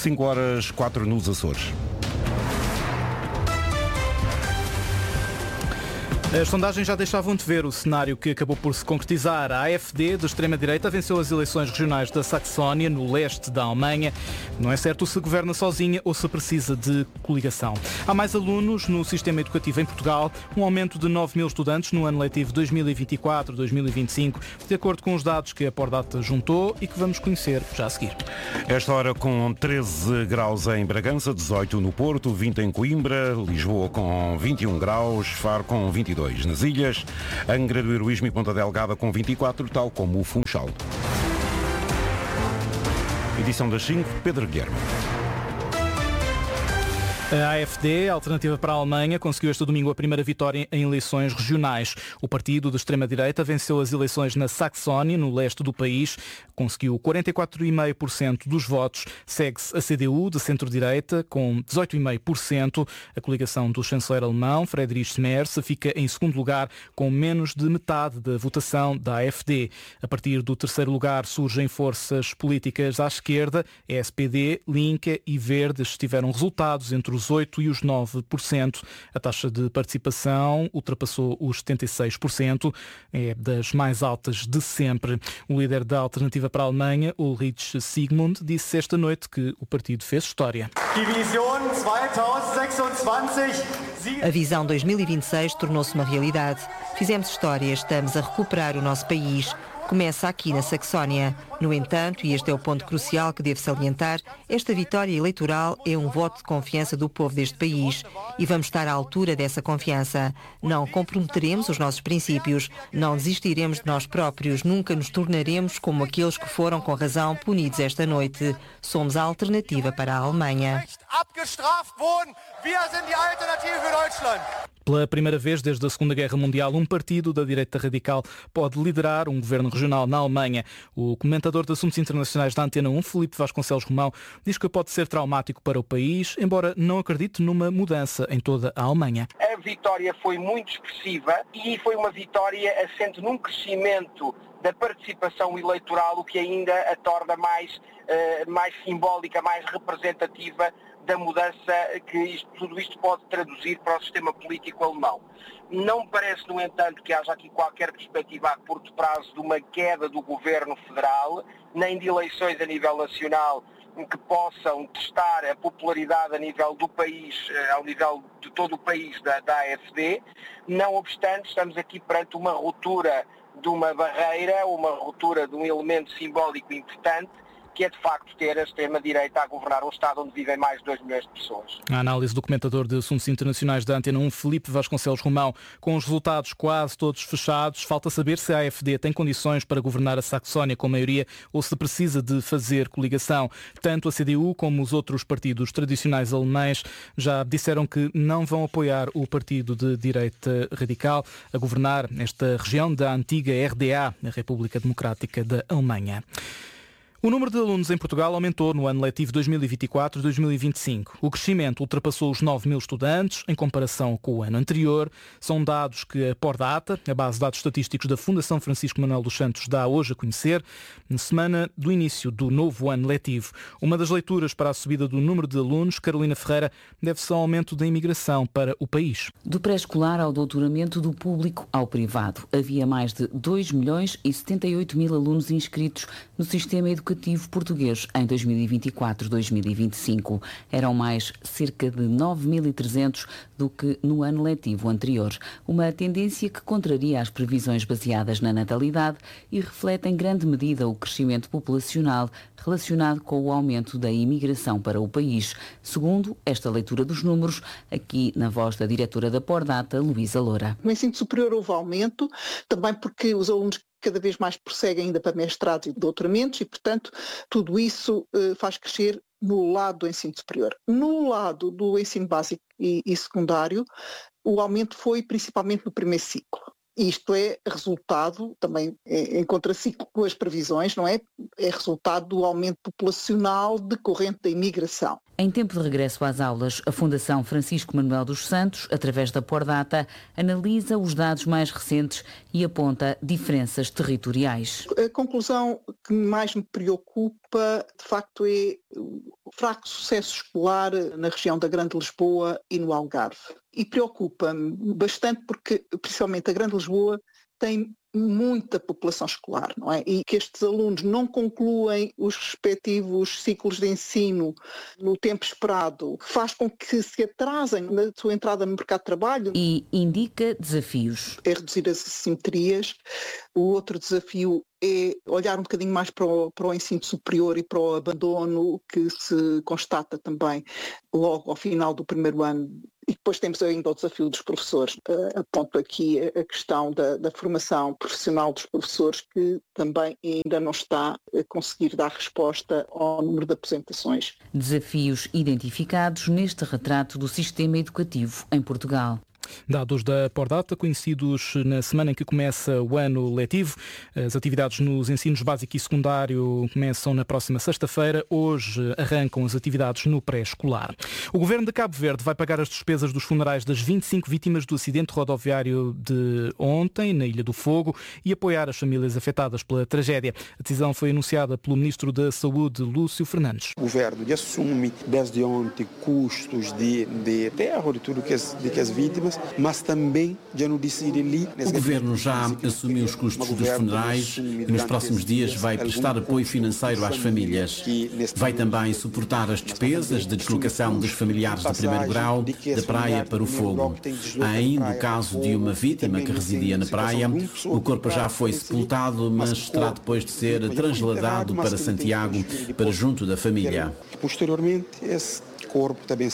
5h04 nos Açores. As sondagens já deixavam de ver o cenário que acabou por se concretizar. A AfD, de extrema-direita, venceu as eleições regionais da Saxónia, no leste da Alemanha. Não é certo se governa sozinha ou se precisa de coligação. Há mais alunos no sistema educativo em Portugal, um aumento de 9 mil estudantes no ano letivo 2024-2025, de acordo com os dados que a Pordata juntou e que vamos conhecer já a seguir. Esta hora com 13 graus em Bragança, 18 no Porto, 20 em Coimbra, Lisboa com 21 graus, Faro com 22. Nas ilhas, Angra do Heroísmo e Ponta Delgada com 24, tal como o Funchal. Edição das 5, Pedro Guilherme. A AfD, Alternativa para a Alemanha, conseguiu este domingo a primeira vitória em eleições regionais. O partido de extrema-direita venceu as eleições na Saxónia, no leste do país. Conseguiu 44,5% dos votos. Segue-se a CDU, de centro-direita, com 18,5%. A coligação do chanceler alemão, Friedrich Merz, fica em segundo lugar, com menos de metade da votação da AfD. A partir do terceiro lugar surgem forças políticas à esquerda. SPD, Linke e Verdes tiveram resultados entre os 8% e os 9%. A taxa de participação ultrapassou os 76%, é das mais altas de sempre. O líder da Alternativa para a Alemanha, Ulrich Sigmund, disse esta noite que o partido fez história. A visão 2026 tornou-se uma realidade. Fizemos história, estamos a recuperar o nosso país. Começa aqui na Saxónia. No entanto, e este é o ponto crucial que devo salientar, esta vitória eleitoral é um voto de confiança do povo deste país e vamos estar à altura dessa confiança. Não comprometeremos os nossos princípios, não desistiremos de nós próprios, nunca nos tornaremos como aqueles que foram com razão punidos esta noite. Somos a alternativa para a Alemanha. Pela primeira vez desde a Segunda Guerra Mundial, um partido da direita radical pode liderar um governo regional na Alemanha. O comentador de assuntos internacionais da Antena 1, Filipe Vasconcelos Romão, diz que pode ser traumático para o país, embora não acredite numa mudança em toda a Alemanha. A vitória foi muito expressiva e foi uma vitória assente num crescimento da participação eleitoral, o que ainda a torna mais simbólica, mais representativa da mudança que tudo isto pode traduzir para o sistema político alemão. Não me parece, no entanto, que haja aqui qualquer perspectiva a curto prazo de uma queda do governo federal, nem de eleições a nível nacional que possam testar a popularidade a nível do país, ao nível de todo o país da AfD. Não obstante, estamos aqui perante uma ruptura de uma barreira, uma ruptura de um elemento simbólico importante, que é de facto ter a extrema-direita a governar um Estado onde vivem mais de 2 milhões de pessoas. A análise do comentador de assuntos internacionais da Antena 1, Filipe Vasconcelos Romão. Com os resultados quase todos fechados, falta saber se a AfD tem condições para governar a Saxónia com maioria ou se precisa de fazer coligação. Tanto a CDU como os outros partidos tradicionais alemães já disseram que não vão apoiar o partido de direita radical a governar esta região da antiga RDA, a República Democrática da Alemanha. O número de alunos em Portugal aumentou no ano letivo 2024-2025. O crescimento ultrapassou os 9 mil estudantes em comparação com o ano anterior. São dados que a Pordata, a base de dados estatísticos da Fundação Francisco Manuel dos Santos, dá hoje a conhecer, na semana do início do novo ano letivo. Uma das leituras para a subida do número de alunos, Carolina Ferreira, deve-se ao aumento da imigração para o país. Do pré-escolar ao doutoramento, do público ao privado. Havia mais de 2 milhões e 78 mil alunos inscritos no sistema educativo português em 2024-2025. Eram mais cerca de 9.300 do que no ano letivo anterior. Uma tendência que contraria as previsões baseadas na natalidade e reflete em grande medida o crescimento populacional relacionado com o aumento da imigração para o país. Segundo esta leitura dos números, aqui na voz da diretora da Pordata, Luísa Loura. No ensino superior houve aumento, também porque os alunos cada vez mais prosseguem ainda para mestrados e doutoramentos e, portanto, tudo isso faz crescer no lado do ensino superior. No lado do ensino básico e secundário, o aumento foi principalmente no primeiro ciclo. Isto é resultado, também em contraciclo com as previsões, não é? É resultado do aumento populacional decorrente da imigração. Em tempo de regresso às aulas, a Fundação Francisco Manuel dos Santos, através da Pordata, analisa os dados mais recentes e aponta diferenças territoriais. A conclusão que mais me preocupa, de facto, é fraco sucesso escolar na região da Grande Lisboa e no Algarve. E preocupa-me bastante porque, principalmente, a Grande Lisboa tem muita população escolar, não é? E que estes alunos não concluem os respectivos ciclos de ensino no tempo esperado, faz com que se atrasem na sua entrada no mercado de trabalho. E indica desafios. É reduzir as assimetrias. O outro desafio é olhar um bocadinho mais para o ensino superior e para o abandono que se constata também logo ao final do primeiro ano. E depois temos ainda o desafio dos professores. Aponto aqui a questão da formação profissional dos professores, que também ainda não está a conseguir dar resposta ao número de aposentações. Desafios identificados neste retrato do sistema educativo em Portugal. Dados da Pordata, conhecidos na semana em que começa o ano letivo. As atividades nos ensinos básico e secundário começam na próxima sexta-feira. Hoje arrancam as atividades no pré-escolar. O Governo de Cabo Verde vai pagar as despesas dos funerais das 25 vítimas do acidente rodoviário de ontem, na Ilha do Fogo, e apoiar as famílias afetadas pela tragédia. A decisão foi anunciada pelo Ministro da Saúde, Lúcio Fernandes. O Governo assume desde ontem custos de enterro de tudo que as vítimas, mas também já não decide ali. O Governo já assumiu os custos dos funerais e nos próximos dias vai prestar apoio financeiro às famílias. Vai também suportar as despesas de deslocação dos familiares de primeiro grau da praia para o fogo. Há ainda o caso de uma vítima que residia na praia. O corpo já foi sepultado, mas terá depois de ser trasladado para Santiago, para junto da família. Posteriormente, esse corpo também